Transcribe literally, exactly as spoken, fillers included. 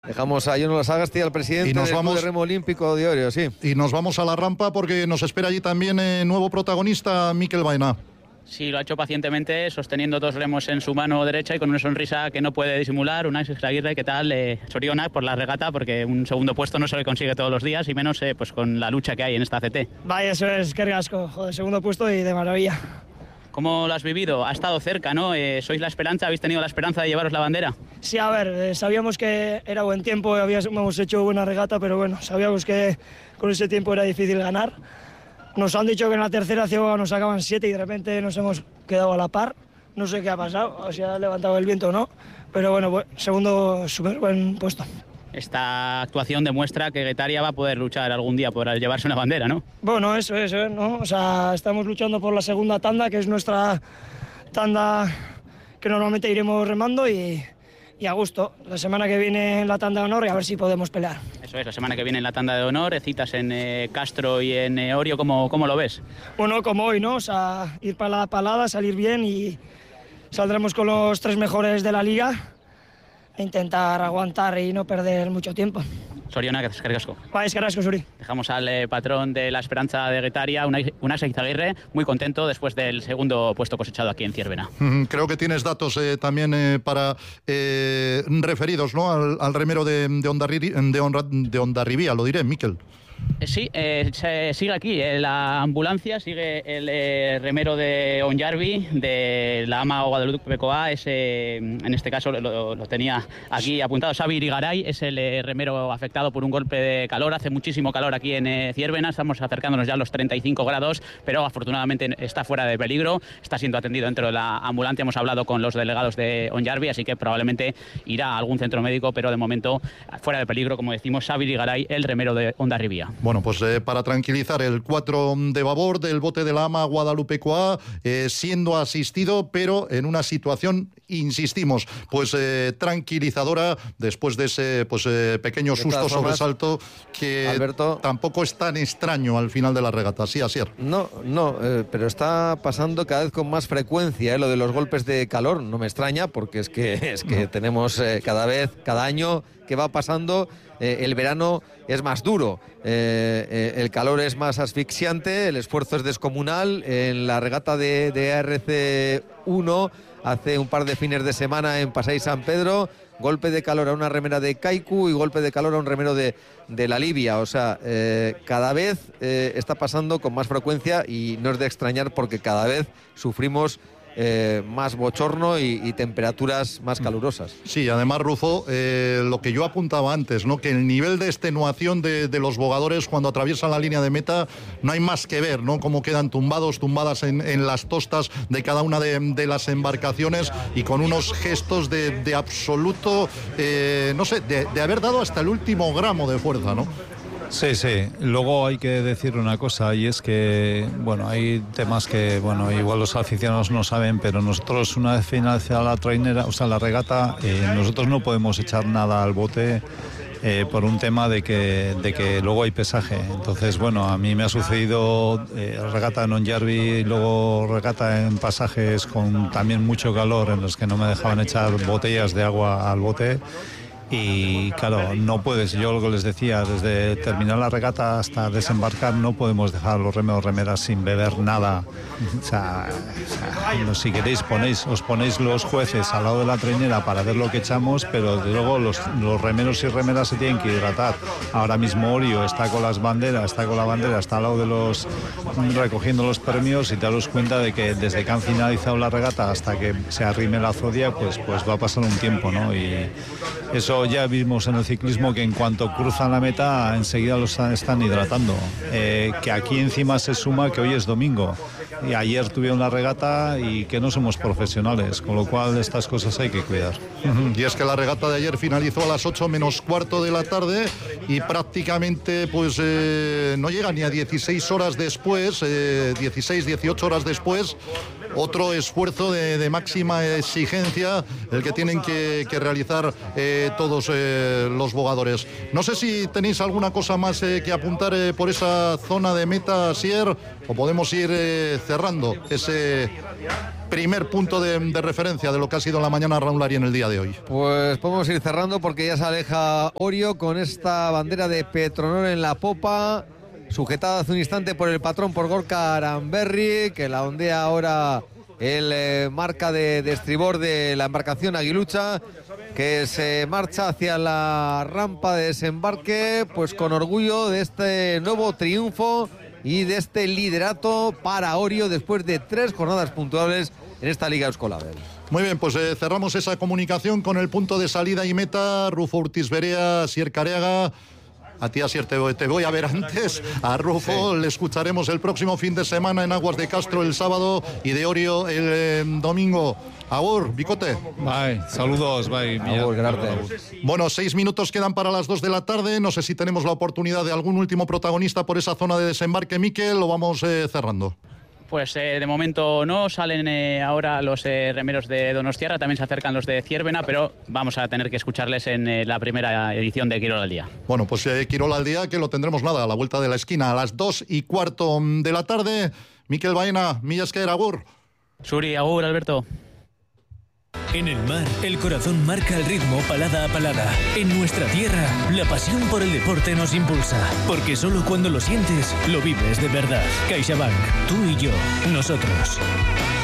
Dejamos a Jono Sagasti, al presidente y nos del vamos, Club de Remo Olímpico de Orio, sí. Y nos vamos a la rampa porque nos espera allí también eh, nuevo protagonista, Mikel Baena. Sí, lo ha hecho pacientemente, sosteniendo dos remos en su mano derecha y con una sonrisa que no puede disimular. Unai Aguirre, ¿qué tal? Eh, Sorionak por la regata, porque un segundo puesto no se le consigue todos los días, y menos eh, pues con la lucha que hay en esta C T. Vaya, eso es, qué asco, joder, segundo puesto y de maravilla. ¿Cómo lo has vivido? Ha estado cerca, ¿no? Eh, ¿Sois la esperanza? ¿Habéis tenido la esperanza de llevaros la bandera? Sí, a ver, eh, sabíamos que era buen tiempo, habíamos hecho buena regata, pero bueno, sabíamos que con ese tiempo era difícil ganar. Nos han dicho que en la tercera ciega nos sacaban siete y de repente nos hemos quedado a la par. No sé qué ha pasado, o si ha levantado el viento o no, pero bueno, pues, segundo súper buen puesto. Esta actuación demuestra que Guetaria va a poder luchar algún día por llevarse una bandera, ¿no? Bueno, eso es, ¿eh? ¿no? O sea, estamos luchando por la segunda tanda, que es nuestra tanda que normalmente iremos remando y, y a gusto. La semana que viene en la tanda de honor y a ver si podemos pelear. Eso es, la semana que viene en la tanda de honor, citas en eh, Castro y en eh, Orio, ¿cómo, ¿cómo lo ves? Bueno, como hoy, ¿no? O sea, ir palada a palada, salir bien y saldremos con los tres mejores de la liga. Intentar aguantar y no perder mucho tiempo. Sorionak, eskerrik asko. Bai, eskerrik asko zuri. Dejamos al eh, patrón de la esperanza de Guetaria, Unai Aguirre, muy contento después del segundo puesto cosechado aquí en Ciervena. Mm, creo que tienes datos eh, también eh, para eh, referidos, ¿no? al, al remero de, de, Ondarri, de, Onra, de Hondarribía, lo diré, Mikel. Sí, eh, se, sigue aquí eh, la ambulancia, sigue el eh, remero de Ondarbi, de la ama Guadalupekoa, es, eh, en este caso lo, lo tenía aquí apuntado, Xabi Irigaray, es el eh, remero afectado por un golpe de calor. Hace muchísimo calor aquí en eh, Ciervena, estamos acercándonos ya a los treinta y cinco grados, pero afortunadamente está fuera de peligro, está siendo atendido dentro de la ambulancia. Hemos hablado con los delegados de Ondarbi, así que probablemente irá a algún centro médico, pero de momento fuera de peligro, como decimos, Xabi Irigaray, el remero de Hondarribia. Bueno, pues eh, para tranquilizar, el cuatro de babor del bote de la ama Guadalupekoa eh, siendo asistido, pero en una situación, insistimos, pues eh, tranquilizadora después de ese pues eh, pequeño de susto sobresalto que Alberto, tampoco es tan extraño al final de la regata. Sí, Asier. No, no, eh, pero está pasando cada vez con más frecuencia eh, lo de los golpes de calor. No me extraña porque es que, es que tenemos eh, cada vez, cada año que va pasando, eh, el verano es más duro, eh, eh, el calor es más asfixiante, el esfuerzo es descomunal. En la regata de, de A R C uno hace un par de fines de semana en Pasai San Pedro, golpe de calor a una remera de Kaiku y golpe de calor a un remero de, de la Libia. O sea, eh, cada vez eh, está pasando con más frecuencia y no es de extrañar porque cada vez sufrimos Eh, más bochorno y, y temperaturas más calurosas. Sí, además, Rufo, eh, lo que yo apuntaba antes, ¿no? Que el nivel de extenuación de, de los bogadores cuando atraviesan la línea de meta no hay más que ver, ¿no? Cómo quedan tumbados, tumbadas en, en las tostas de cada una de, de las embarcaciones y con unos gestos de, de absoluto, eh, no sé, de, de haber dado hasta el último gramo de fuerza, ¿no? Sí, sí. Luego hay que decir una cosa y es que, bueno, hay temas que, bueno, igual los aficionados no saben, pero nosotros una vez finalizada la trainera, o sea, la regata, eh, nosotros no podemos echar nada al bote eh, por un tema de que, de que luego hay pesaje. Entonces, bueno, a mí me ha sucedido eh, regata en Ondarbi y luego regata en pasajes con también mucho calor en los que no me dejaban echar botellas de agua al bote. Y claro, no puedes, yo lo que les decía, desde terminar la regata hasta desembarcar no podemos dejar los remeros remeras sin beber nada. O sea, o sea, si queréis ponéis, os ponéis los jueces al lado de la trainera para ver lo que echamos, pero desde luego los, los remeros y remeras se tienen que hidratar. Ahora mismo Orio está con las banderas, está con la bandera, está al lado de los, recogiendo los premios y te das cuenta de que desde que han finalizado la regata hasta que se arrime la zodia, pues, pues va a pasar un tiempo, ¿no? Y eso ya vimos en el ciclismo que en cuanto cruzan la meta enseguida los están hidratando, eh, que aquí encima se suma que hoy es domingo y ayer tuvieron la regata y que no somos profesionales, con lo cual estas cosas hay que cuidar. Y es que la regata de ayer finalizó a las ocho menos cuarto de la tarde y prácticamente pues eh, no llega ni a dieciséis horas después, eh, dieciséis, dieciocho horas después, otro esfuerzo de, de máxima exigencia el que tienen que, que realizar eh, todos eh, los bogadores. No sé si tenéis alguna cosa más eh, que apuntar eh, por esa zona de meta, Asier, o podemos ir eh, cerrando ese primer punto de, de referencia de lo que ha sido la mañana Raúl en el día de hoy. Pues podemos ir cerrando porque ya se aleja Orio con esta bandera de Petronor en la popa, sujetada hace un instante por el patrón, por Gorka Aranberri, que la ondea ahora el eh, marca de, de estribor de la embarcación Aguilucha, que se marcha hacia la rampa de desembarque, pues con orgullo de este nuevo triunfo y de este liderato para Orio después de tres jornadas puntuables en esta Liga Euskolabel. Muy bien, pues eh, cerramos esa comunicación con el punto de salida y meta. Rufo Urtiz Berea, Asier Careaga. A ti, Asier, te, te voy a ver antes. A Rufo sí. Le escucharemos el próximo fin de semana en Aguas de Castro el sábado y de Orio el eh, domingo. Agur, Bicote. Bye, saludos, bye. Agur, gracias. Bueno, seis minutos quedan para las dos de la tarde. No sé si tenemos la oportunidad de algún último protagonista por esa zona de desembarque. Miquel, lo vamos eh, cerrando. Pues eh, de momento no, salen eh, ahora los eh, remeros de Donostiarra, también se acercan los de Ciervena, pero vamos a tener que escucharles en eh, la primera edición de Quirol al Día. Bueno, pues eh, Quirol al Día, que lo tendremos nada, a la vuelta de la esquina, a las dos y cuarto de la tarde. Miquel Baena, mila esker, agur. Suri, agur, Alberto. En el mar, el corazón marca el ritmo palada a palada. En nuestra tierra, la pasión por el deporte nos impulsa. Porque solo cuando lo sientes, lo vives de verdad. CaixaBank, tú y yo, nosotros.